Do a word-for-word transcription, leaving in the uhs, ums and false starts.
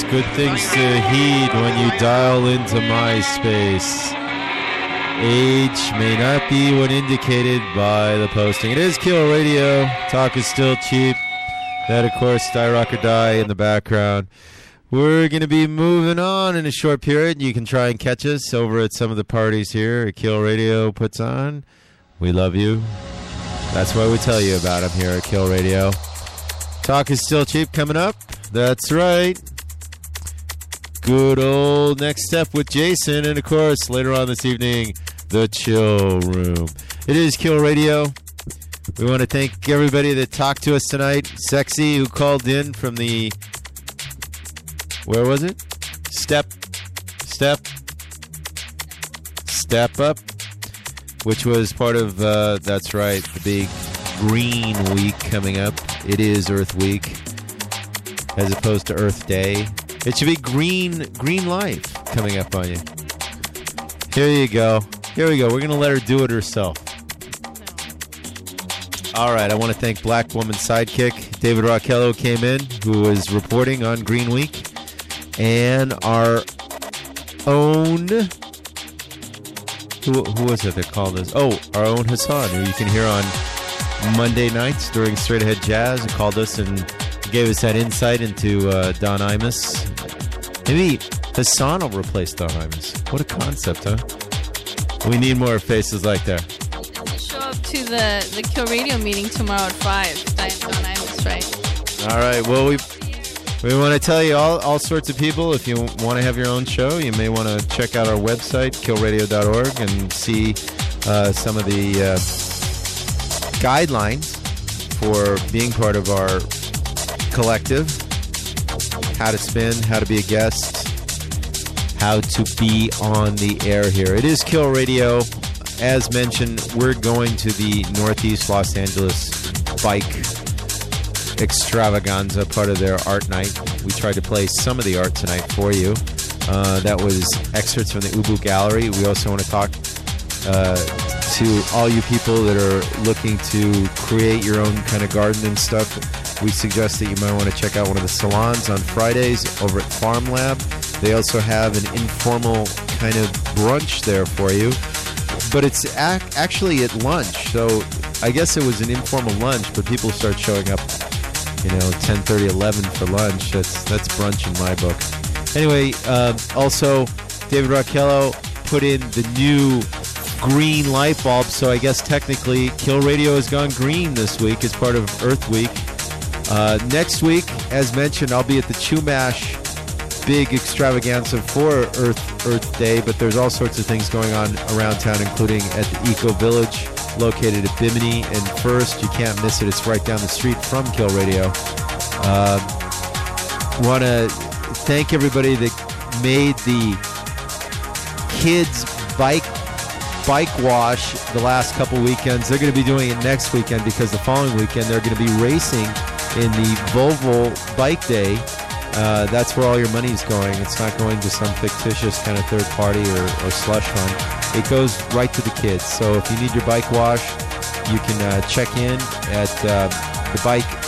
good things to heed when you dial into MySpace. Age may not be what indicated by the posting. It is Kill Radio. Talk is still cheap. That, of course, Die Rock or Die in the background. We're going to be moving on in a short period. You can try and catch us over at some of the parties here at Kill Radio puts on. We love you. That's why we tell you about them here at Kill Radio. Talk is still cheap coming up. That's right. Good old Next Step with Jason. And, of course, later on this evening, The Chill Room. It is Kill Radio. We want to thank everybody that talked to us tonight. Sexy, who called in from the... Where was it? Step. Step. Step Up. Which was part of, uh, that's right, the big Green Week coming up. It is Earth Week, as opposed to Earth Day. It should be Green Green Life coming up on you. Here you go. Here we go. We're going to let her do it herself. All right. I want to thank Black Woman Sidekick. David Rockello came in, who is reporting on Green Week. And our own... Who, who was it that called us? Oh, our own Hassan, who you can hear on Monday nights during Straight Ahead Jazz, and called us and gave us that insight into uh, Don Imus. Maybe Hassan will replace Don Imus. What a concept, huh? We need more faces like that. Show up to the, the Kill Radio meeting tomorrow at five. Don Imus, right? All right. Well, we we want to tell you all, all sorts of people. If you want to have your own show, you may want to check out our website, kill radio dot org, and see uh, some of the uh, guidelines for being part of our collective. How to spin, how to be a guest, how to be on the air here. It is Kill Radio. As mentioned, we're going to the Northeast Los Angeles Bike Extravaganza, part of their art night. We tried to play some of the art tonight for you. Uh, that was excerpts from the Ubu Gallery. We also want to talk uh, to all you people that are looking to create your own kind of garden and stuff. We suggest that you might want to check out one of the salons on Fridays over at Farm Lab. They also have an informal kind of brunch there for you. But it's ac- actually at lunch. So I guess it was an informal lunch, but people start showing up, you know, ten thirty, eleven for lunch. That's that's brunch in my book. Anyway, uh, also, David Rockello put in the new green light bulb. So I guess technically Kill Radio has gone green this week as part of Earth Week. Uh, next week, as mentioned, I'll be at the Chumash big extravaganza for Earth Earth Day, but there's all sorts of things going on around town, including at the Eco Village, located at Bimini and First. You can't miss it. It's right down the street from Kill Radio. Uh, want to thank everybody that made the kids' bike bike wash the last couple weekends. They're going to be doing it next weekend because the following weekend they're going to be racing in the Volvo Bike Day. Uh, that's where all your money's going. It's not going to some fictitious kind of third party or, or slush fund. It goes right to the kids. So if you need your bike wash, you can uh, check in at uh, the bike